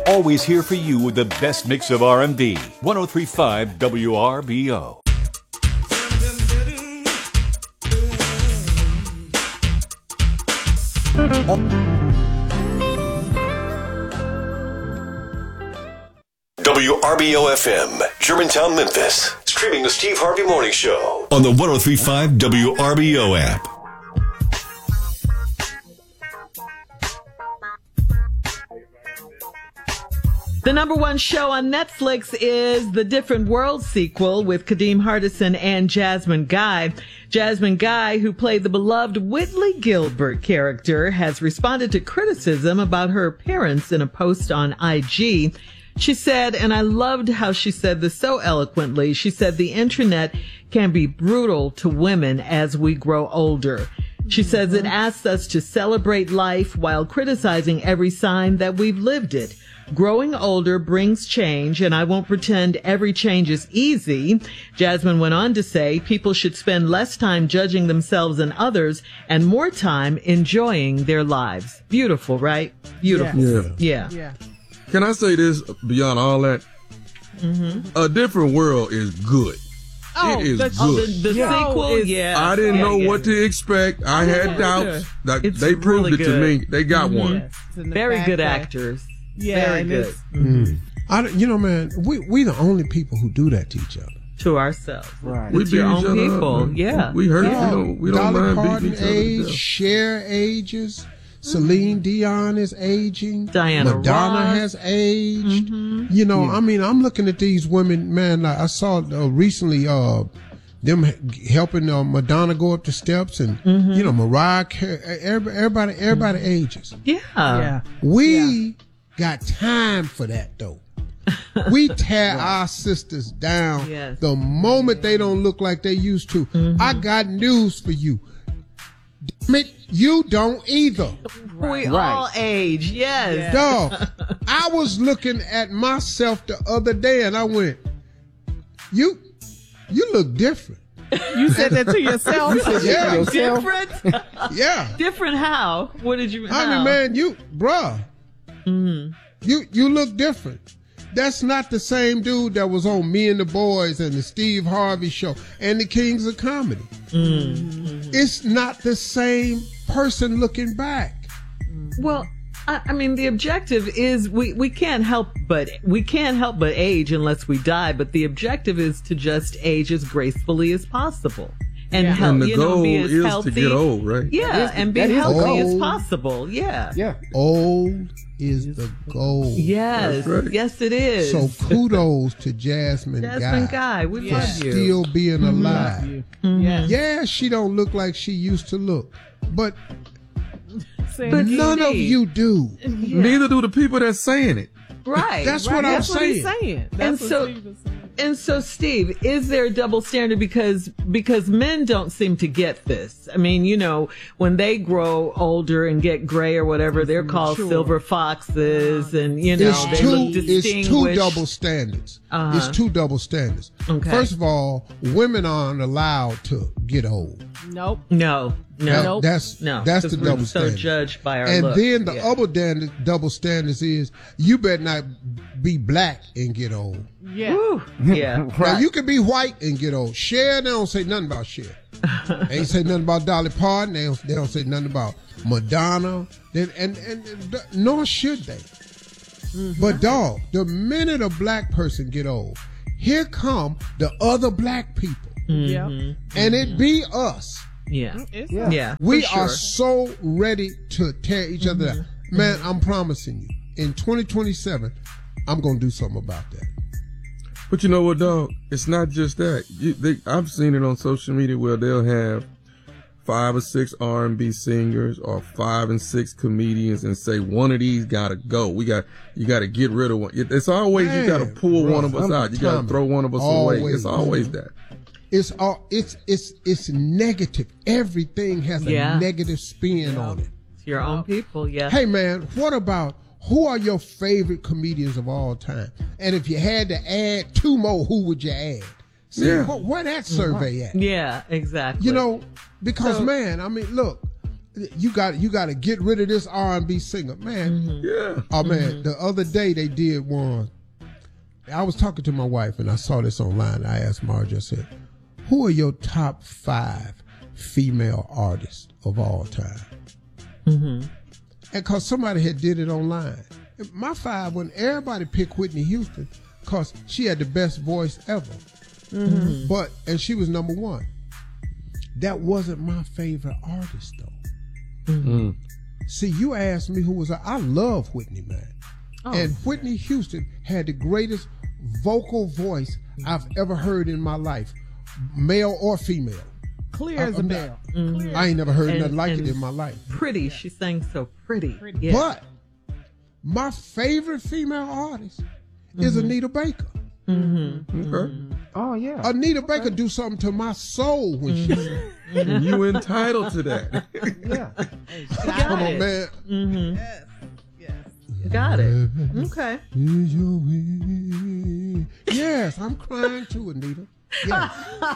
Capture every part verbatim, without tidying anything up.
Always here for you with the best mix of R and B. one oh three point five W R B O. W R B O F M, Germantown, Memphis. Streaming the Steve Harvey Morning Show on the one oh three point five W R B O app. The number one show on Netflix is the Different World sequel with Kadeem Hardison and Jasmine Guy. Jasmine Guy, who played the beloved Whitley Gilbert character, has responded to criticism about her appearance in a post on I G. She said, and I loved how she said this so eloquently, she said the internet can be brutal to women as we grow older. She says it asks us to celebrate life while criticizing every sign that we've lived it. Growing older brings change, and I won't pretend every change is easy. Jasmine went on to say people should spend less time judging themselves and others and more time enjoying their lives. Beautiful, right? Beautiful. Yeah. Yeah. yeah. Can I say this beyond all that? Mm-hmm. A Different World is good. Oh, it is the, good. Oh, the, the yeah. sequel, Is, yeah. I didn't yeah, know yeah. what to expect. I had doubts. That It's they proved really it to good. me. They got Mm-hmm. one. yes, and the Very fact good that- actors. Yeah, Very and good. it's- Mm. I, you know, man, we we the only people who do that to each other. To ourselves. Right. We It's beat your each own other people. up. man. Yeah. We hurt. Yeah. We don't. We don't Dolly mind Parton beating each other to age, death. Cher ages, Celine Dion is aging, Diana Madonna Ross. has aged. You know, I mean, I'm looking at these women, man. Like I saw uh, recently, uh, them helping uh, Madonna go up the steps, and you know, Mariah Carey. Everybody, everybody, everybody ages. Yeah. Yeah. We got time for that though. We tear our sisters down Yes. the moment they don't look like they used to. I got news for you. Damn it, you don't either. We all age, yes. Dog, I was looking at myself the other day and I went, you, you look different. You said that to yourself. Yeah, Different? yeah. Different how? What did you I how? mean, man, you, bruh, Mm-hmm. you, you look different. That's not the same dude that was on Me and the Boys and the Steve Harvey Show and the Kings of Comedy. Mm-hmm. It's not the same person looking back. Well, I, I mean, the objective is we, we can't help but we can't help but age unless we die. But the objective is to just age as gracefully as possible and Yeah. help And the you know goal be as is healthy. to get old, right? Yeah, That is the- and be that is the healthy as goal. possible. Yeah. Yeah. Old is the goal. Yes. That's right. Yes, it is. So kudos to Jasmine, Jasmine Guy, Guy, we for love you. still being alive. Mm-hmm. Yeah. Yeah, she don't look like she used to look, but Saying But he- none of Steve. you do. Neither do the people that's saying it. Right. That's right. what I'm That's what he's saying. saying. That's And what so- Steve is saying. And so, Steve, is there a double standard because because men don't seem to get this? I mean, you know, when they grow older and get gray or whatever, they're called Mature. silver foxes, and you know It's they two. look It's distinguished. two double standards. Uh-huh. It's two double standards. Okay. First of all, women aren't allowed to get old. Nope. No, no, That- Nope. That's no. that's 'cause the we're double so standard. judged by our And look. then the Yeah. other dan- double standards is you better not be black and get old. Yeah. Whew. Yeah, Now you can be white and get old. Cher, they don't say nothing about Cher. They ain't say nothing about Dolly Parton. They don't, they don't say nothing about Madonna. They, and, and, and nor should they. But dog, the minute a black person get old, here come the other black people, Yeah. and it be us. yeah, It's yeah. a- yeah We for are sure. so ready to tear each other down. Man, I'm promising you, in twenty twenty-seven, I'm gonna do something about that. But you know what, dog? It's not just that. You, they, I've seen it on social media where they'll have five or six R and B singers or five and six comedians and say one of these gotta go. We got you got to get rid of one. It's always Man, you got to pull bro, one of us I'm out. You got to Tommy. throw one of us away. Always. It's always that. It's all it's it's it's negative. Everything has a Yeah. negative spin on it. It's your own people. Yeah. Hey man, what about who are your favorite comedians of all time? And if you had to add two more, who would you add? See, Yeah. wh- where that survey at? Yeah. Exactly. You know, because So- man, I mean, look, you got you got to get rid of this R and B singer, man. Mm-hmm. Yeah. Oh man, mm-hmm. The other day they did one. I was talking to my wife and I saw this online. I asked Marge, I said, "Who are your top five female artists of all time?" Mm-hmm. And cause somebody had did it online. My five, when everybody picked Whitney Houston, cause she had the best voice ever. Mm-hmm. But and she was number one. That wasn't my favorite artist though. Mm-hmm. See, you asked me who was I. I love Whitney, man. Oh. And Whitney Houston had the greatest vocal voice I've ever heard in my life, male or female. Clear as a bell. Mm-hmm. I ain't never heard and, nothing like it in my life. Pretty. She sang so pretty. pretty. Yeah. But my favorite female artist mm-hmm. is Anita Baker. Mm-hmm. Okay. Oh, yeah. Anita okay. Baker do something to my soul when she sang. And you entitled to that. Yeah. Come on, man. Mm-hmm. Yes. Yes. Got it. Okay. Yes, I'm crying too, Anita. Yes.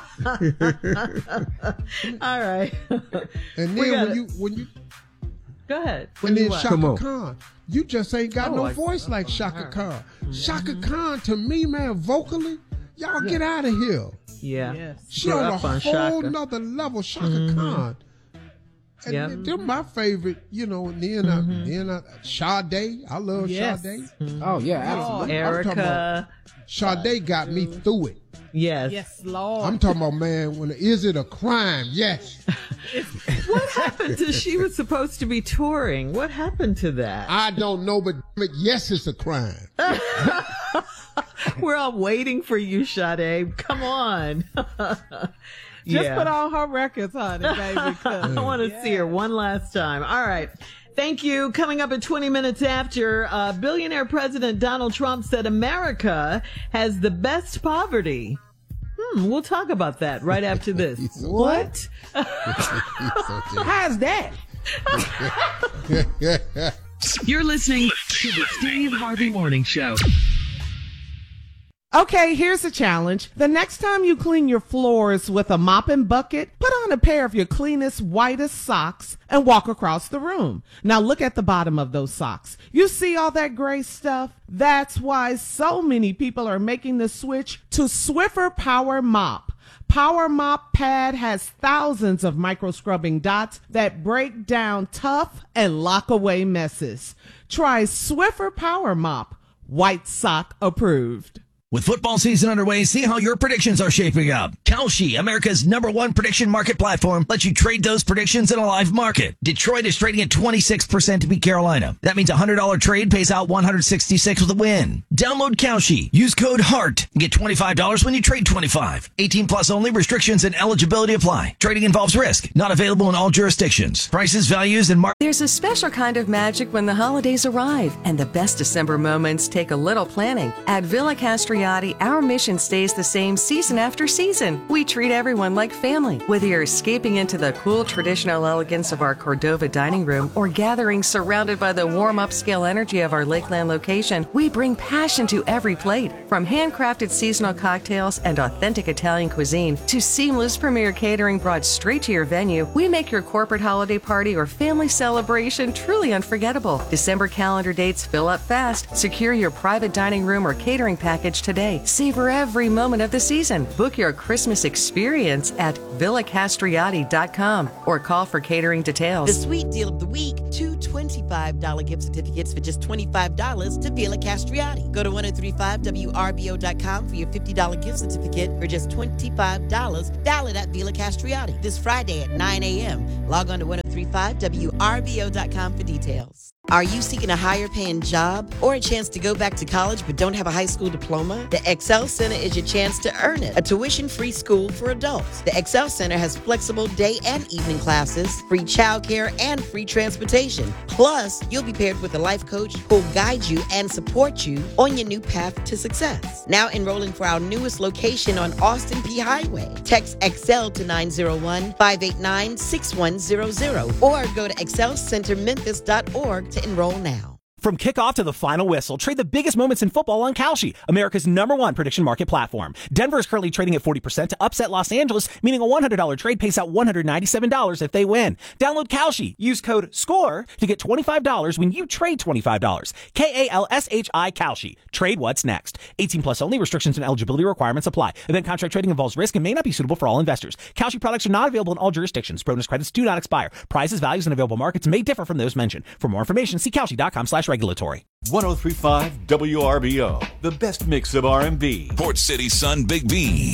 All right. And then when you when you go ahead. When and then what? Shaka Khan, you just ain't got oh, no I, voice like Shaka Khan. Mm-hmm. Shaka Khan to me, man, vocally, y'all yeah. get out of here. Yeah. Yes. She on a on whole Shaka. nother level, Shaka mm-hmm. Khan. And yep. they're my favorite, you know, and then, mm-hmm. I, then I, Sade, I love yes. Sade. Mm-hmm. Oh, yeah, absolutely. Oh, Erica. Sade got me through it. Yes. Yes, Lord. I'm talking about, man, when is it a crime? Yes. What happened to she was supposed to be touring? What happened to that? I don't know, but yes, it's a crime. We're all waiting for you, Sade. Come on. Just yeah. put on her records, honey, baby. I want to yeah. see her one last time. All right. Thank you. Coming up at twenty minutes after, uh, billionaire President Donald Trump said America has the best poverty. Hmm, we'll talk about that right after this. So what? How's that? You're listening to the Steve Harvey Morning Show. Okay, here's a challenge. The next time you clean your floors with a mop and bucket, put on a pair of your cleanest, whitest socks and walk across the room. Now look at the bottom of those socks. You see all that gray stuff? That's why so many people are making the switch to Swiffer Power Mop. Power Mop Pad has thousands of micro scrubbing dots that break down tough and lock away messes. Try Swiffer Power Mop. White sock approved. With football season underway, see how your predictions are shaping up. Kalshi, America's number one prediction market platform, lets you trade those predictions in a live market. Detroit is trading at twenty-six percent to beat Carolina. That means a one hundred dollars trade pays out one hundred sixty-six with a win. Download Kalshi. Use code HEART and get twenty-five dollars when you trade twenty-five. eighteen plus only. Restrictions and eligibility apply. Trading involves risk. Not available in all jurisdictions. Prices, values, and market. There's a special kind of magic when the holidays arrive, and the best December moments take a little planning. At Villa Castriati, our mission stays the same season after season. We treat everyone like family. Whether you're escaping into the cool traditional elegance of our Cordova dining room or gathering surrounded by the warm upscale energy of our Lakeland location, we bring passion to every plate. From handcrafted seasonal cocktails and authentic Italian cuisine to seamless premier catering brought straight to your venue, we make your corporate holiday party or family celebration truly unforgettable. December calendar dates fill up fast. Secure your private dining room or catering package today. Savor every moment of the season. Book your Christmas experience at villa castriati dot com or call for catering details. The sweet deal of the week, two twenty-five dollars gift certificates for just twenty-five dollars to Villa Castriati. Go to ten thirty-five W R B O dot com for your fifty dollars gift certificate for just twenty-five dollars. Valid at Villa Castriati this Friday at nine a.m. Log on to ten thirty-five W R B O dot com for details. Are you seeking a higher paying job or a chance to go back to college but don't have a high school diploma? The Excel Center is your chance to earn it. A tuition-free school for adults. The Excel Center has flexible day and evening classes, free childcare, and free transportation. Plus, you'll be paired with a life coach who'll guide you and support you on your new path to success. Now enrolling for our newest location on Austin P Highway. Text Excel to nine zero one, five eight nine, six one zero zero or go to excel center memphis dot org to enroll now. From kickoff to the final whistle, trade the biggest moments in football on Kalshi, America's number one prediction market platform. Denver is currently trading at forty percent to upset Los Angeles, meaning a one hundred dollars trade pays out one hundred ninety-seven dollars if they win. Download Kalshi. Use code SCORE to get twenty-five dollars when you trade twenty-five dollars. K A L S H I Kalshi. Trade what's next. eighteen plus only. Restrictions and eligibility requirements apply. Event contract trading involves risk and may not be suitable for all investors. Kalshi products are not available in all jurisdictions. Bonus credits do not expire. Prices, values, and available markets may differ from those mentioned. For more information, see Kalshi.com slash regulatory. one oh three point five W R B O, the best mix of R and B. Port City Sun Big B.